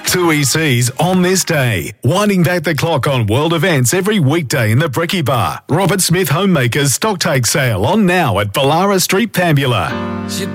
Two ECs on this day. Winding back the clock on world events every weekday in the Brekkie Bar. Robert Smith Homemakers stock take sale on now at Ballara Street, Pambula.